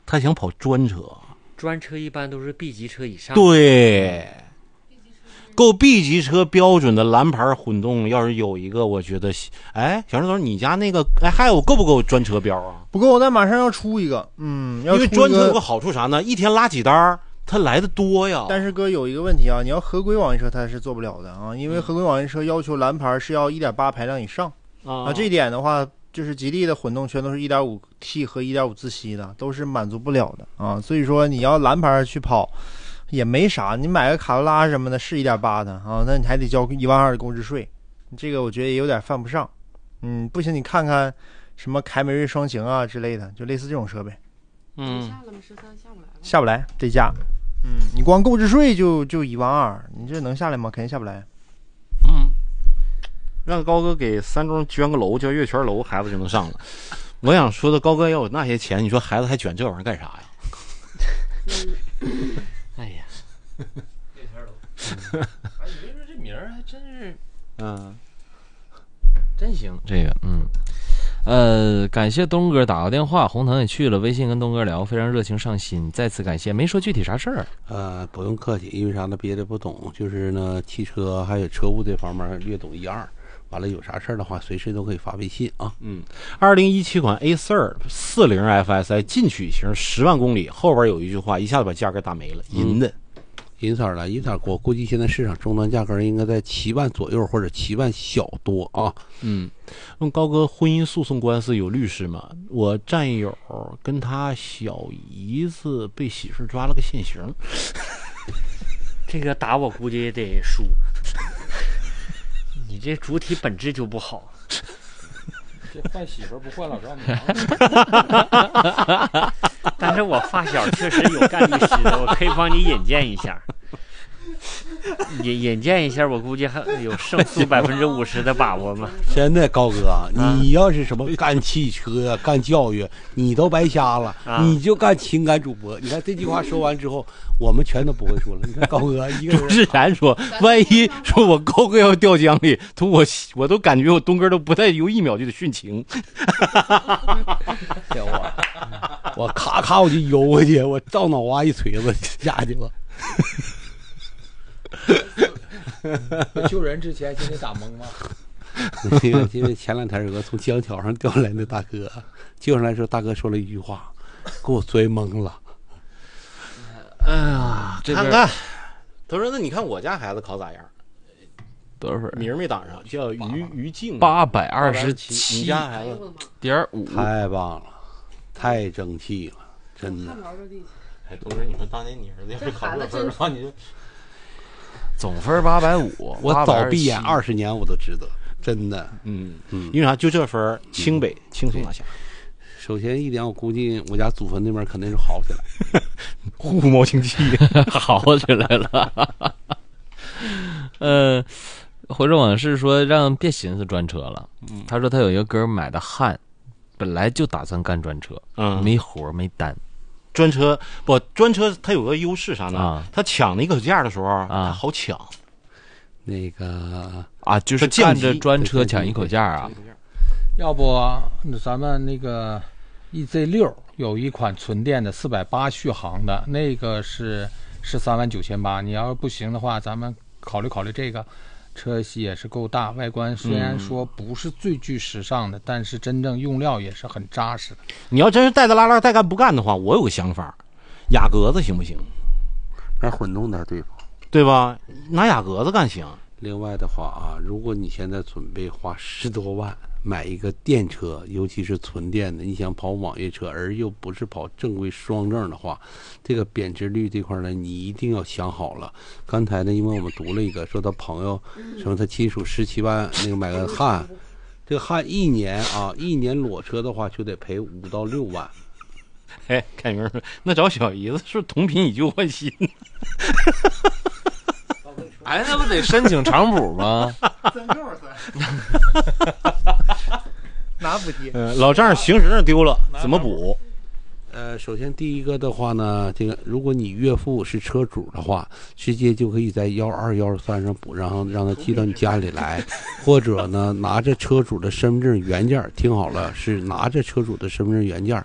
他想跑专车。 专车一般都是 B 级车以上。 对，够 B 级车标准的蓝牌混动，要是有一个，我觉得，哎，小陈总，你家那个，哎，还有够不够专车标啊？ 不够，但马上要出一个，因为专车有个好处啥呢？一天拉几单，它来的多呀。 但是哥有一个问题啊，你要合规网约车它是做不了的啊，因为合规网约车要求蓝牌是要 1.8 排量以上啊，这一点的话，就是吉利的混动全都是 1.5T 和 1.5自吸的，都是满足不了的啊，所以说你要蓝牌去跑也没啥，你买个卡罗拉什么的是 1.8 的啊，那你还得交12000的购置税，这个我觉得也有点犯不上。不行，你看看什么凯美瑞双擎啊之类的，就类似这种车呗。 下了吗？13下不来了。 下不来这价。你光购置税就12000，你这能下来吗？肯定下不来。 让高哥给三中捐个楼，叫月泉楼，孩子就能上了。我想说的，高哥要有那些钱，你说孩子还卷这玩意儿干啥呀？ 哎呀， 月泉楼。哎，你别说这名儿还真是， 真行。这个，感谢东哥打个电话，红腾也去了，微信跟东哥聊，非常热情上心，再次感谢。没说具体啥事儿。 不用客气，因为啥呢？别的不懂，就是呢，汽车还有车务这方面略懂一二。完了有啥事儿的话，随时都可以发微信啊。 2017款 A4 40 FSI 进取型10万公里，后边有一句话，一下子把价格打没了，银的。 银色的，我估计现在市场终端价格应该在7万左右或者7万小多啊。 问高哥，婚姻诉讼官司有律师吗？我战友跟他小姨子被媳妇抓了个现行， 这个打我估计也得输。你这主体本质就不好。 这换媳妇不换老丈母。 但是我发小确实有干律师的，我可以帮你引荐一下。引荐一下，我估计还有胜诉50%的把握嘛。 真的，高哥，你要是什么干汽车、干教育，你都白瞎了，你就干情感主播。你看这句话说完之后，我们全都不会说了。你看高哥一个人， 主持人说，万一说我高哥要掉江里，我都感觉我东哥都不带犹1秒就得殉情。 我咔咔我就游回去，我照脑瓜一锤子下去了。 救人之前先得打懵吗？ 因为前2天有个从江桥上掉下来的大哥，救上来时候，大哥说了一句话，给我摔懵了。 哎呀，看看，他说：“那你看我家孩子考咋样？ 多少分？ 名没挡上，叫于静 ，827。 你家孩子 .5， 太棒了，太争气了，真的。 哎，东哥，你说当年你儿子要是考这分的话，你就。” 总分850， 我早闭眼20年我都知道，真的。 因为啥？就这分，清北轻松拿下。 首先一点，我估计我家祖坟那边肯定是好起来， 护毛清气好起来了。回转往事说让别寻思专车了。他说他有一个哥买的汉，本来就打算干专车，没活没单。 专车它有个优势啥呢？它抢那个价的时候它好抢。 那个就是干着专车抢一口价啊。 要不咱们那个 EZ6 有一款纯电的480续航的，那个是139800。你要是不行的话，咱们考虑考虑这个。车系也是够大，外观虽然说不是最具时尚的，但是真正用料也是很扎实的。 你要真是带拉带干不干的话，我有个想法，雅阁子行不行？ 让混动点对吧？拿雅阁子干行。 另外的话如果你现在准备花10多万买一个电车，尤其是纯电的，你想跑网约车而又不是跑正规双证的话，这个贬值率这块呢，你一定要想好了。刚才呢，因为我们读了一个说他朋友什么他亲属17万那个买个汉，这个汉一年裸车的话就得赔5到6万。 哎，凯明说那找小姨子是同频以旧换新。 哎，那不得申请长补吗？ 拿补贴。 老丈人行驶证丢了，怎么补？ 首先第一个的话呢，这个如果你岳父是车主的话，直接就可以在121、123上补，然后让他寄到你家里来，或者呢拿着车主的身份证原件，听好了，是拿着车主的身份证原件